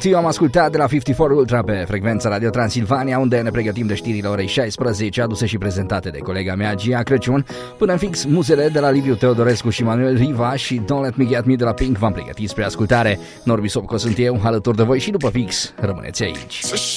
To You am ascultat de la 54 Ultra pe frecvența Radio Transilvania, unde ne pregătim de știrile orei 16, aduse și prezentate de colega mea Gia Crăciun. Până în fix, muzele de la Liviu Teodorescu și Manuel Riva și Don't Let Me Get Me de la Pink v-am pregătit spre ascultare. Norbi Sobco sunt eu, alături de voi și după fix, rămâneți aici.